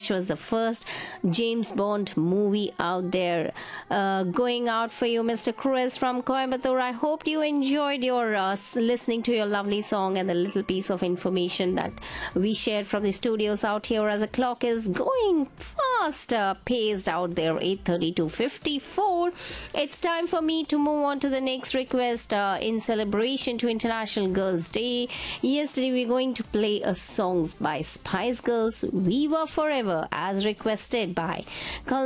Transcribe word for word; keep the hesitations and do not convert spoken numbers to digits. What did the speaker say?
which was the first James Bond movie out there. Uh, going out for you, Mister Chris from Coimbatore. I hope you enjoyed your uh, s- listening to your lovely song and the little piece of information that we shared from the studios out here as the clock is going fast uh, paced out there, eight thirty to fifty-four. It's time for me to move on to the next request uh, in celebration to International Girls Day. Yesterday we're going to play a songs by Spice Girls, We Were Forever, as requested by